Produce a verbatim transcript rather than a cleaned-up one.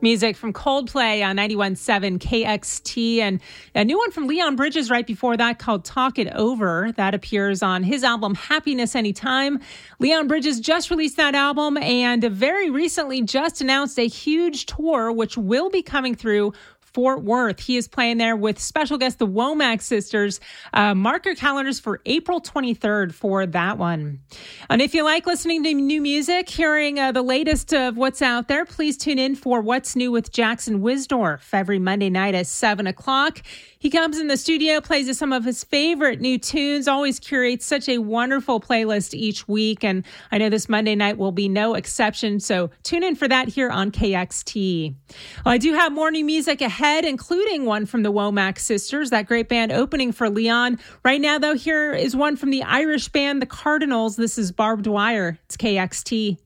Music from Coldplay on ninety-one point seven K X T, and a new one from Leon Bridges right before that called Talk It Over. That appears on his album Happiness Anytime. Leon Bridges just released that album and very recently just announced a huge tour which will be coming through Fort Worth. He is playing there with special guest, the Womack Sisters. Uh, mark your calendars for April twenty-third for that one. And if you like listening to new music, hearing uh, the latest of what's out there, please tune in for What's New with Jackson Wisdorf every Monday night at seven o'clock. He comes in the studio, plays us some of his favorite new tunes, always curates such a wonderful playlist each week. And I know this Monday night will be no exception. So tune in for that here on K X T. Well, I do have more new music ahead, including one from the Womack Sisters, that great band opening for Leon. Right now, though, here is one from the Irish band, the Cardinals. This is Barbed Wire. It's K X T.